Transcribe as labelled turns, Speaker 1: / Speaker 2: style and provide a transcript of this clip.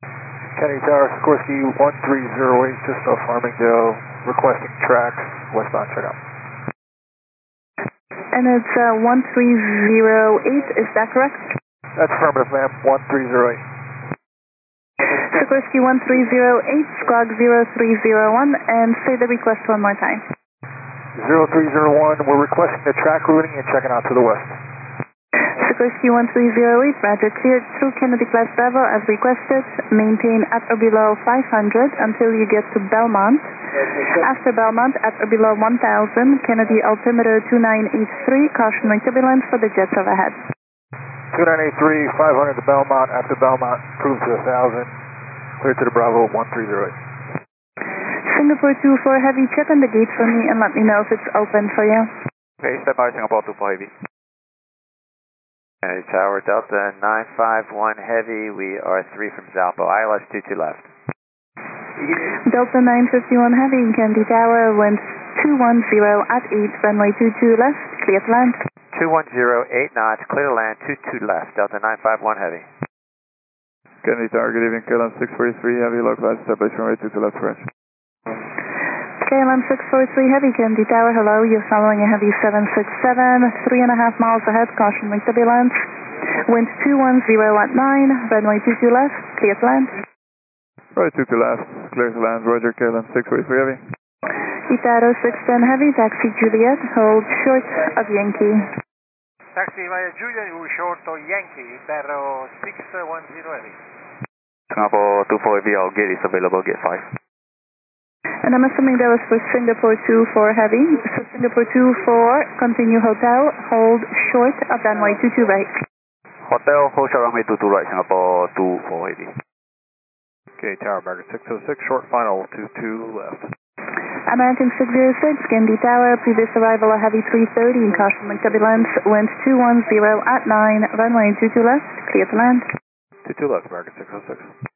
Speaker 1: Kennedy Tower, Sikorsky 1308, just off Farmingdale, requesting tracks, westbound checkout.
Speaker 2: And it's 1308, is that correct?
Speaker 1: That's affirmative, ma'am, 1308.
Speaker 2: Sikorsky 1308, squawk 0301, and say the request one more time.
Speaker 1: 0301, we're requesting the track routing and checking out to the west.
Speaker 2: Sikorsky 1308, roger, cleared through Kennedy Class Bravo as requested. Maintain at or below 500 until you get to Belmont. After Belmont, at or below 1000, Kennedy altimeter 2983, caution wind turbulence for the jets overhead.
Speaker 1: 2983, 500 to Belmont, after Belmont, approved to 1000, clear to the Bravo 1308.
Speaker 2: Singapore 24 Heavy, check on the gate for me and let me know if it's open for you.
Speaker 3: Okay, step by Singapore 24 Heavy. Kennedy Tower, Delta 951 Heavy, we are 3 from Zalpo, ILS 22 left.
Speaker 2: Delta 951 Heavy, Kennedy Tower, wind 210 at 8, runway 22 left, clear to land.
Speaker 3: 210, 8 knots, clear to land, 22 left, Delta 951 Heavy.
Speaker 4: Kennedy Tower, good evening, KLM 643 Heavy, localized established runway 22 left, correct.
Speaker 2: KLM 643 Heavy, Kennedy Tower, hello, you're following a heavy 767, 3.5 miles ahead, caution wind turbulence. Wind 210 at 9, runway 22 left, clear to land.
Speaker 4: Runway 22 left, clear to land, roger, KLM 643 Heavy.
Speaker 2: Itaro 610 Heavy, taxi Juliet, hold short of Yankee.
Speaker 1: Taxi via Juliet, short of Yankee, Itaro 610 Heavy.
Speaker 3: Singapore 24 Heavy, all gate is available, gate 5.
Speaker 2: And I'm assuming that was for Singapore 24 Heavy. So Singapore 24, continue hotel, hold short of runway 22 right.
Speaker 3: Hotel, hold short runway 22 right, Singapore 24 Heavy.
Speaker 1: Okay, Tower, American 606, short final, 22 left.
Speaker 2: American 606, Kennedy Tower, previous arrival a heavy 330 in caution wind turbulence, wind 210 at 9, runway 22 left, clear to land.
Speaker 1: 22 left, American 606.